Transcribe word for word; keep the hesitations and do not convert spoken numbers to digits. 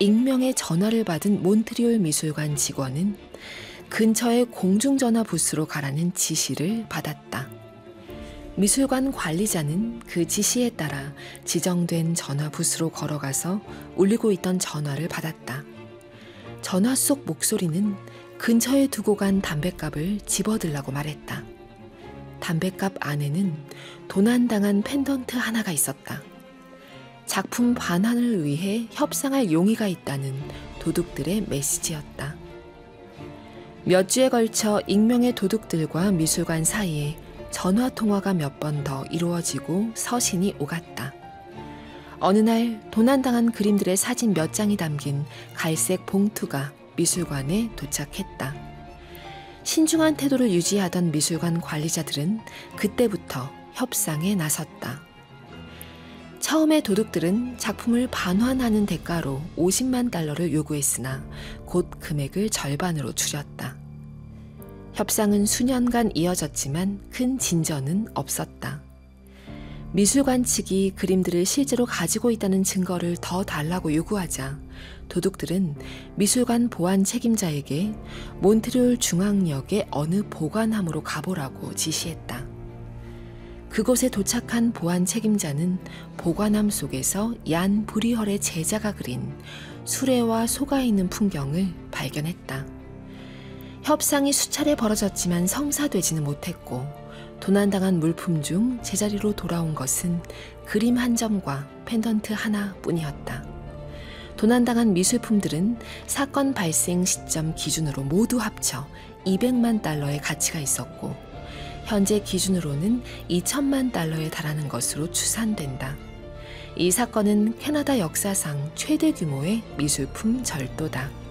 익명의 전화를 받은 몬트리올 미술관 직원은 근처의 공중전화 부스로 가라는 지시를 받았다. 미술관 관리자는 그 지시에 따라 지정된 전화 부스로 걸어가서 울리고 있던 전화를 받았다. 전화 속 목소리는 근처에 두고 간 담뱃갑을 집어들라고 말했다. 담뱃갑 안에는 도난당한 펜던트 하나가 있었다. 작품 반환을 위해 협상할 용의가 있다는 도둑들의 메시지였다. 몇 주에 걸쳐 익명의 도둑들과 미술관 사이에 전화 통화가 몇 번 더 이루어지고 서신이 오갔다. 어느 날 도난당한 그림들의 사진 몇 장이 담긴 갈색 봉투가 미술관에 도착했다. 신중한 태도를 유지하던 미술관 관리자들은 그때부터 협상에 나섰다. 처음에 도둑들은 작품을 반환하는 대가로 오십만 달러를 요구했으나 곧 금액을 절반으로 줄였다. 협상은 수년간 이어졌지만 큰 진전은 없었다. 미술관 측이 그림들을 실제로 가지고 있다는 증거를 더 달라고 요구하자 도둑들은 미술관 보안 책임자에게 몬트리올 중앙역의 어느 보관함으로 가보라고 지시했다. 그곳에 도착한 보안 책임자는 보관함 속에서 얀 브리헐의 제자가 그린 수레와 소가 있는 풍경을 발견했다. 협상이 수차례 벌어졌지만 성사되지는 못했고 도난당한 물품 중 제자리로 돌아온 것은 그림 한 점과 펜던트 하나뿐이었다. 도난당한 미술품들은 사건 발생 시점 기준으로 모두 합쳐 이백만 달러의 가치가 있었고 현재 기준으로는 이천만 달러에 달하는 것으로 추산된다. 이 사건은 캐나다 역사상 최대 규모의 미술품 절도다.